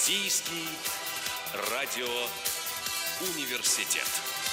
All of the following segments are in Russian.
Российский радиоуниверситет.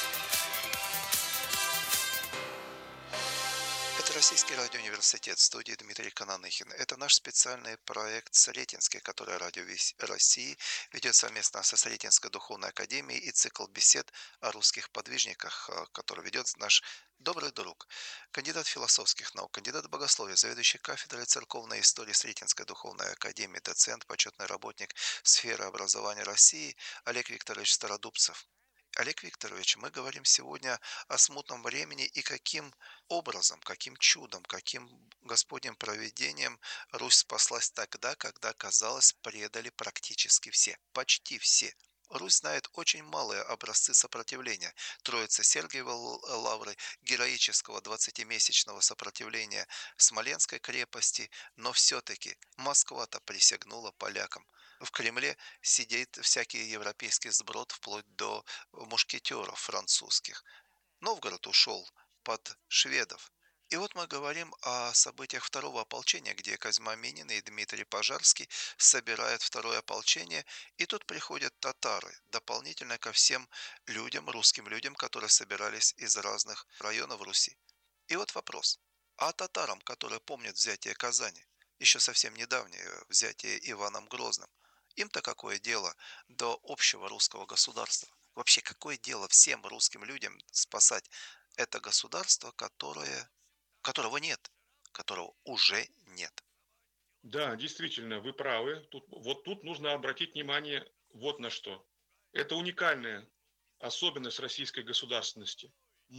Это Российский радиоуниверситет, в студии Дмитрий Кананыхин. Это наш специальный проект «Сретенский», который Радио России ведет совместно со Сретенской духовной академией и цикл бесед о русских подвижниках, который ведет наш добрый друг, кандидат философских наук, кандидат богословия, заведующий кафедрой церковной истории Сретенской духовной академии, доцент, почетный работник сферы образования России Олег Викторович Стародубцев. Олег Викторович, мы говорим сегодня о смутном времени и каким образом, каким чудом, каким Господним провидением Русь спаслась тогда, когда, казалось, предали практически все, почти все. Русь знает очень малые образцы сопротивления. Троица Сергиевой лавры, героического 20-месячного сопротивления Смоленской крепости, но все-таки Москва-то присягнула полякам. В Кремле сидит всякий европейский сброд вплоть до мушкетеров французских. Новгород ушел под шведов. И вот мы говорим о событиях второго ополчения, где Козьма Минин и Дмитрий Пожарский собирают второе ополчение, и тут приходят татары, дополнительно ко всем людям, русским людям, которые собирались из разных районов Руси. И вот вопрос, а татарам, которые помнят взятие Казани, еще совсем недавнее взятие Иваном Грозным, им-то какое дело до общего русского государства? Вообще, какое дело всем русским людям спасать это государство, которого нет, которого уже нет? Да, действительно, вы правы. Вот тут нужно обратить внимание вот на что. Это уникальная особенность российской государственности.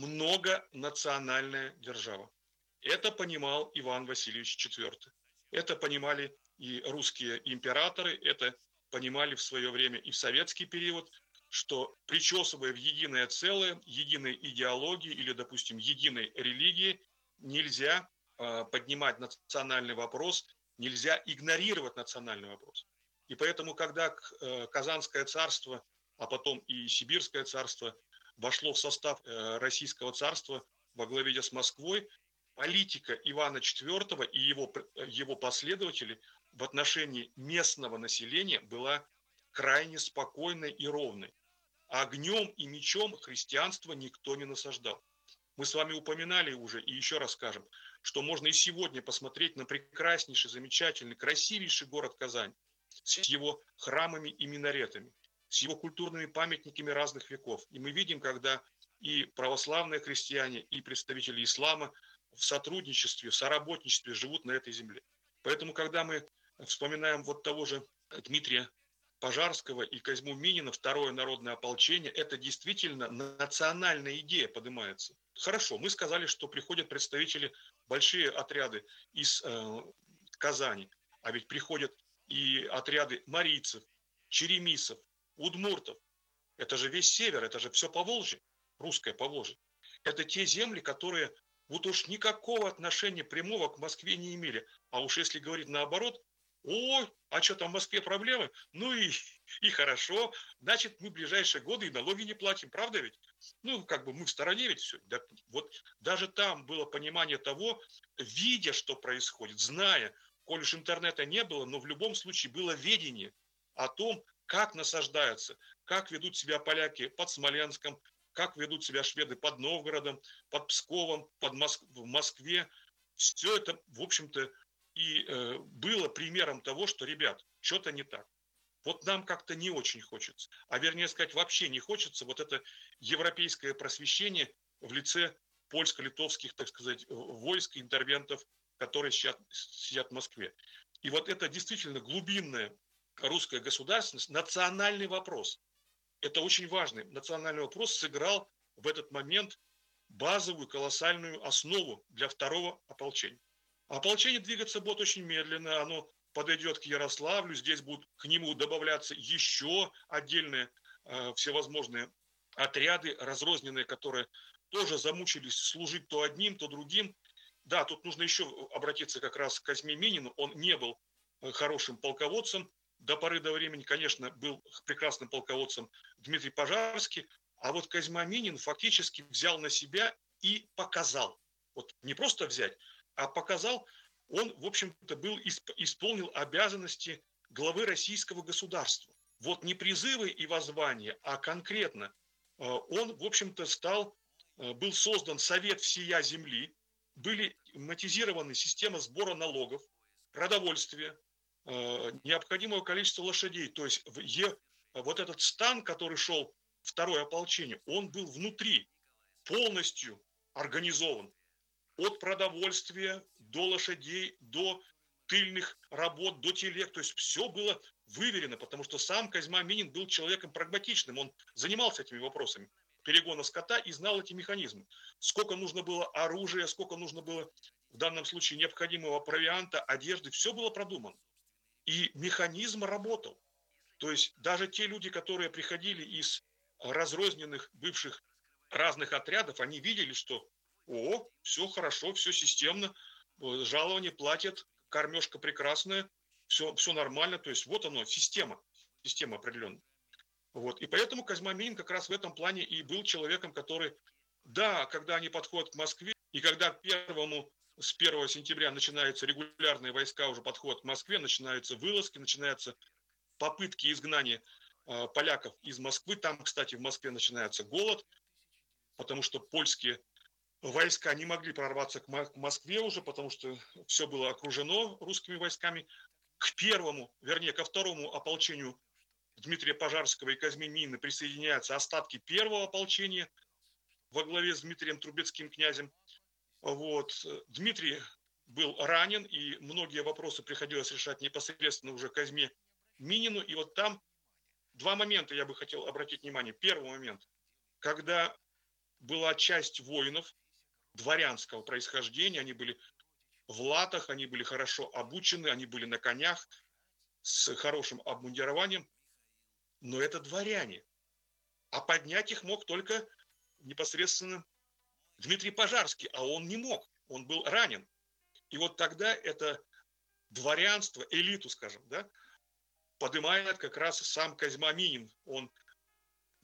Многонациональная держава. Это понимал Иван Васильевич IV. Это понимали и русские императоры, это понимали в свое время и в советский период, что причесывая в единое целое, единой идеологии или, допустим, единой религии, нельзя поднимать национальный вопрос, нельзя игнорировать национальный вопрос. И поэтому, когда Казанское царство, а потом и Сибирское царство вошло в состав Российского царства во главе с Москвой, политика Ивана IV и его последователей в отношении местного населения была крайне спокойной и ровной. Огнем и мечом христианство никто не насаждал. Мы с вами упоминали уже и еще раз скажем, что можно и сегодня посмотреть на прекраснейший, замечательный, красивейший город Казань с его храмами и минаретами, с его культурными памятниками разных веков. И мы видим, когда и православные христиане, и представители ислама в сотрудничестве, в соработничестве живут на этой земле. Поэтому, когда мы вспоминаем вот того же Дмитрия Пожарского и Козьму Минина, второе народное ополчение, это действительно национальная идея поднимается. Хорошо, мы сказали, что приходят представители, большие отряды из Казани, а ведь приходят и отряды марийцев, черемисов, удмуртов. Это же весь север, это же все Поволжье, русское Поволжье. Это те земли, которые вот уж никакого отношения прямого к Москве не имели. А уж если говорить наоборот, ой, а что там в Москве проблемы? Ну и хорошо, значит, мы в ближайшие годы и налоги не платим, правда ведь? Ну, как бы мы в стороне ведь все. Да, вот даже там было понимание того, видя, что происходит, зная, коль уж интернета не было, но в любом случае было ведение о том, как насаждаются, как ведут себя поляки под Смоленском, как ведут себя шведы под Новгородом, под Псковом, в Москве. Все это, в общем-то, и было примером того, что, ребят, что-то не так. Вот нам как-то не очень хочется. А вернее сказать, вообще не хочется вот это европейское просвещение в лице польско-литовских, так сказать, войск, интервентов, которые сидят в Москве. И вот это действительно глубинная русская государственность, национальный вопрос. Это очень важный национальный вопрос сыграл в этот момент базовую колоссальную основу для второго ополчения. Ополчение двигаться будет очень медленно, оно подойдет к Ярославлю, здесь будут к нему добавляться еще отдельные всевозможные отряды разрозненные, которые тоже замучились служить то одним, то другим. Да, тут нужно еще обратиться как раз к Козьме Минину, он не был хорошим полководцем, до поры до времени, конечно, был прекрасным полководцем Дмитрий Пожарский, а вот Козьма Минин фактически взял на себя и показал. Вот не просто взять, а показал, он, в общем-то, исполнил обязанности главы российского государства. вот не призывы и воззвания, а конкретно он, в общем-то, был создан Совет всея земли, были монетизированы система сбора налогов, продовольствия, необходимого количества лошадей. То есть вот этот стан, который шел, второе ополчение, он был внутри, полностью организован. От продовольствия до лошадей, до тыльных работ, до телег. То есть все было выверено, потому что сам Козьма Минин был человеком прагматичным. Он занимался этими вопросами перегона скота и знал эти механизмы. Сколько нужно было оружия, сколько нужно было в данном случае необходимого провианта, одежды. Все было продумано. И механизм работал. То есть даже те люди, которые приходили из разрозненных бывших разных отрядов, они видели, что все хорошо, все системно, жалование платят, кормежка прекрасная, все нормально. То есть вот оно, система определенная. Вот. И поэтому Козьма Минин как раз в этом плане и был человеком, который, да, когда они подходят к Москве, и когда с 1 сентября начинаются регулярные войска, уже подходят к Москве, начинаются вылазки, начинаются попытки изгнания поляков из Москвы. Там, кстати, в Москве начинается голод, потому что польские войска не могли прорваться к Москве уже, потому что все было окружено русскими войсками. Ко второму ополчению Дмитрия Пожарского и Козьмы Минина присоединяются остатки первого ополчения во главе с Дмитрием Трубецким князем. Вот. Дмитрий был ранен, и многие вопросы приходилось решать непосредственно уже Козьме Минину. И вот там два момента я бы хотел обратить внимание. Первый момент, когда была часть воинов дворянского происхождения, они были в латах, они были хорошо обучены, они были на конях с хорошим обмундированием, но это дворяне. А поднять их мог только непосредственно Дмитрий Пожарский, а он не мог, он был ранен. И вот тогда это дворянство, элиту, скажем, да, поднимает как раз сам Козьма Минин. Он